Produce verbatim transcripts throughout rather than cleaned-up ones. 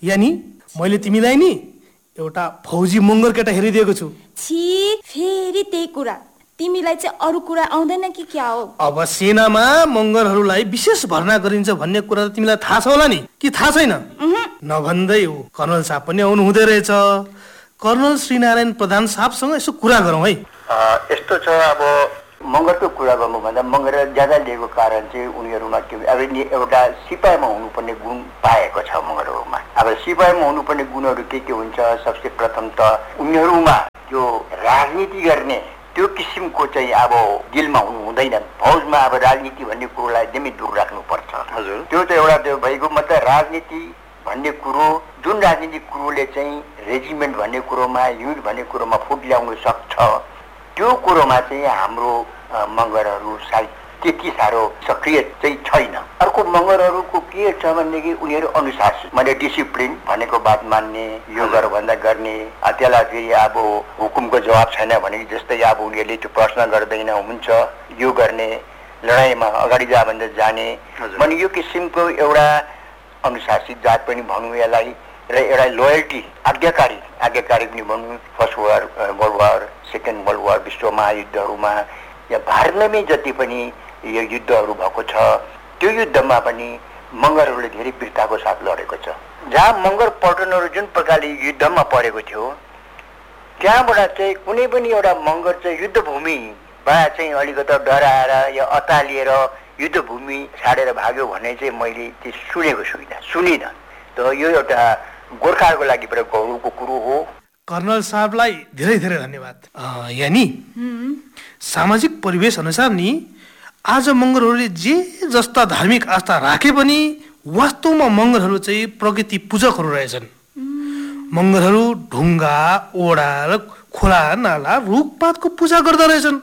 यानी मैले तिमीलाई नि एउटा फौजी मगर केटा हेरिदिएको छु। छी, फेरि त्यही कुरा। तिमीलाई चाहिँ अरू कुरा आउँदैन कि क्या हो? अब सेनामा मगरहरूलाई विशेष भर्ना गरिन्छ भन्ने कुरा त तिमीलाई थाहा छ होला नि, कि थाहा छैन? नभन्दै हो, कर्नल साहब पनि आउनु हुँदै रहेछ। कर्नल श्रीनारायण प्रधान साहबसँग यसो कुरा गरौँ है। यस्तो छ, अब मगरको कुरा गर्नुभन्दा मगर ज्यादा लिएको कारण चाहिँ उनीहरूमा के अब एउटा सिपाहीमा हुनुपर्ने गुण पाएको छ मगरहरूमा। अब सिपाहीमा हुनुपर्ने गुणहरू के के हुन्छ? सबसे प्रथम त उनीहरूमा जो राजनीति गर्ने त्यो किसिमको चाहिँ अब दिलमा हुनु हुँदैन। फौजमा अब राजनीति भन्ने कुरोलाई एकदमै दूर राख्नुपर्छ। हजुर, त्यो चाहिँ एउटा त्यो भइगयो। मतलब राजनीति भन्ने कुरो, जुन राजनीतिक कुरोले चाहिँ रेजिमेन्ट भन्ने कुरोमा, युनिट भन्ने कुरोमा फुट ल्याउन सक्छ, त्यो कुरोमा चाहिँ हाम्रो मगरहरू सायद त्यति साह्रो सक्रिय चाहिँ छैन। अर्को मगरहरूको के छ भनेदेखि उनीहरू अनुशासित, मैले डिसिप्लिन भनेको बात मान्ने, यो गर भन्दा गर्ने, त्यसलाई फेरि अब हुकुमको जवाब छैन भने जस्तै अब उनीहरूले त्यो प्रश्न गर्दैन, हुन्छ यो गर्ने, लडाइँमा अगाडि जा भन्दा जाने, भने यो किसिमको एउटा अनुशासित जात पनि भनौँ यसलाई, र एउटा लोयल्टी, आज्ञाकारी आज्ञाकारी पनि भनौँ। First world world war, second world war, विश्व महायुद्धहरूमा या भारतमै जति पनि यो युद्धहरू भएको छ, त्यो युद्धमा पनि मगरहरूले धेरै वीरताको साथ लडेको छ। जहाँ मगर पल्टनहरू जुन प्रकारले युद्धमा परेको थियो, त्यहाँबाट चाहिँ कुनै पनि एउटा मगर चाहिँ युद्धभूमिबाट चाहिँ अलिकति डराएर या अतालिएर युद्धभूमि छाडेर भाग्यो भन्ने चाहिँ मैले त्यो सुनेको छुइनँ, सुनिनँ। त यो एउटा गोर्खाहरूको लागि पनि गौरवको कुरो हो। कर्नल साहबलाई धेरै धेरै धन्यवाद। यानी सामाजिक परिवेश अनुसार नि आज मगरहरूले जे जस्ता धार्मिक आस्था राखे पनि वास्तवमा मगरहरू चाहिँ प्रकृति पूजकहरू रहेछन्। मगरहरू ढुङ्गा, ओडा र खोला नाला रुखपातको पूजा गर्दा रहेछन्।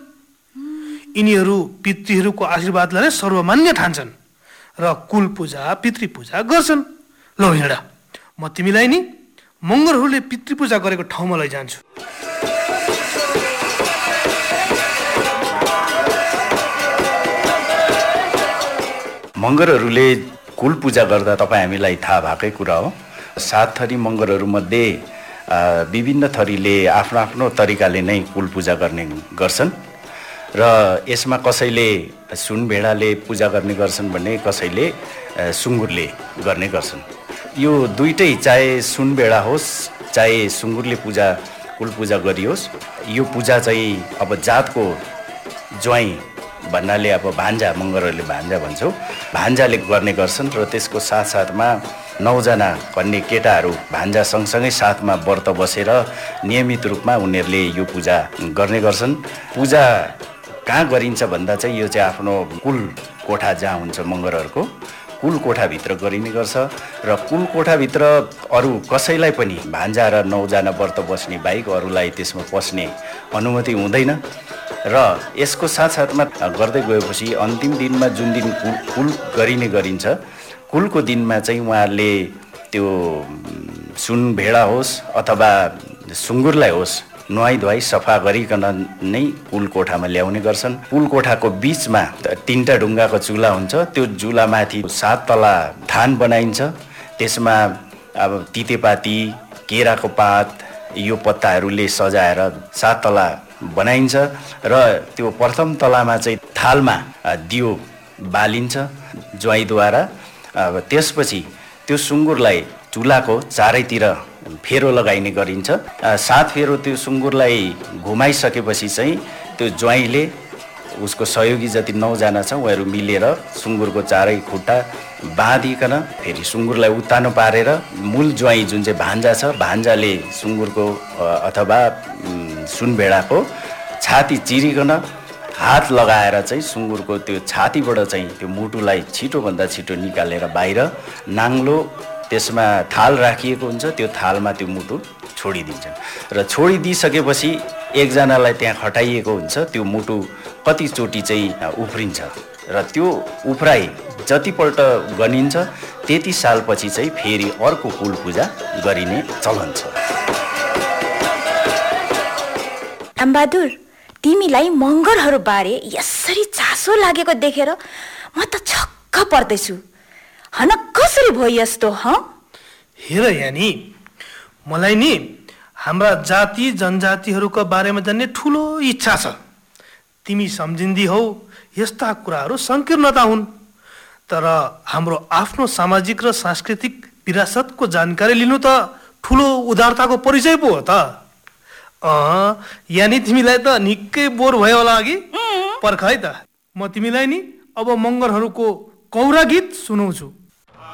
यिनीहरू पितृहरूको आशीर्वादलाई नै सर्वमान्य ठान्छन् र कुल पूजा, पितृ पूजा गर्छन्। ल हिँड, म तिमीलाई नि मगरहरूले पितृ पूजा गरेको ठाउँमा लैजान्छु। मगरहरूले कुल पूजा गर्दा तपाईँ हामीलाई थाहा भएकै कुरा हो। सात थरी मगरहरूमध्ये विभिन्न थरीले आफ्नो आफ्नो तरिकाले नै कुल पूजा गर्ने गर्छन् र यसमा कसैले सुनभेडाले पूजा गर्ने गर्छन् भने कसैले सुँगुरले गर्ने गर्छन्। यो दुईटै, चाहे सुनभेडा होस् चाहे सुँगुरले पूजा कुल पूजा गरियोस्, यो पूजा चाहिँ अब जातको ज्वाइँ भन्नाले अब भान्जा, मगरहरूले भान्जा भन्छौँ, भान्जाले गर्ने गर्छन् र त्यसको साथसाथमा नौजना भन्ने केटाहरू भान्जा सँगसँगै साथमा व्रत बसेर नियमित रूपमा उनीहरूले यो पूजा गर्ने गर्छन्। पूजा कहाँ गरिन्छ भन्दा चाहिँ यो चाहिँ आफ्नो कुल कोठा जहाँ हुन्छ मगरहरूको कुल कोठाभित्र गरिने गर्छ र कुल कोठाभित्र अरू कसैलाई पनि भान्जा र नौजना व्रत बस्ने बाहेक अरूलाई त्यसमा पस्ने अनुमति हुँदैन। र यसको साथसाथमा गर्दै गएपछि अन्तिम दिनमा जुन दिन कुल कुल गरिने गरिन्छ, कुलको दिनमा चाहिँ उहाँहरूले त्यो सुन भेडा होस् अथवा सुँगुरलाई होस् नुहाई धुवाई सफा गरिकन नै कुल कोठामा ल्याउने गर्छन्। कुल कोठाको बिचमा तीनटा ढुङ्गाको चुला हुन्छ, त्यो चुलामाथि सात तला थान बनाइन्छ। त्यसमा अब तितेपाती, केराको पात, यो पत्ताहरूले सजाएर सात तला बनाइन्छ र त्यो प्रथम तलामा चाहिँ थालमा दियो बालिन्छ ज्वाइँद्वारा। अब त्यसपछि त्यो सुँगुरलाई चुलाको चारैतिर फेरो लगाइने गरिन्छ। सात फेरो त्यो सुँगुरलाई घुमाइसकेपछि चाहिँ त्यो ज्वाइँले उसको सहयोगी जति नौजना छ उहाँहरू मिलेर सुँगुरको चारै खुट्टा बाँधिकन फेरि सुँगुरलाई उत्तानो पारेर मूल ज्वाइँ जुन चाहिँ भान्जा छ, भान्जाले सुँगुरको अथवा सुनभेडाको छाती चिरिकन हात लगाएर चाहिँ सुँगुरको त्यो छातीबाट चाहिँ त्यो मुटुलाई छिटोभन्दा छिटो निकालेर बाहिर नाङ्लो त्यसमा थाल राखिएको हुन्छ, त्यो थालमा त्यो मुटु छोडिदिन्छन् र छोडिदिइसकेपछि एकजनालाई त्यहाँ खटाइएको हुन्छ। त्यो मुटु कतिचोटि चाहिँ उफ्रिन्छ र त्यो उफ्राइ जतिपल्ट गनिन्छ त्यति सालपछि चाहिँ फेरि अर्को कुल पूजा गरिने चलन छ। रामबहादुर, तिमीलाई मगरहरू बारे यसरी चासो लागेको देखेर म त छक्क पर्दैछु। हन कसरी भयो यस्तो? ह हेर यानी मलाई नि हाम्रा जाति जनजातिहरूका बारेमा जान्ने ठुलो इच्छा छ। तिमी सम्झिन्दी हौ यस्ता कुराहरू सङ्कीर्णता हुन्, तर हाम्रो आफ्नो सामाजिक र सांस्कृतिक विरासतको जानकारी लिनु त ठुलो उदारताको परिचय पो हो त। अँ यानी तिमीलाई त निकै बोर भयो होला अघि। पर्ख है त, म तिमीलाई नि अब मगरहरूको कौरा गीत सुनाउँछु।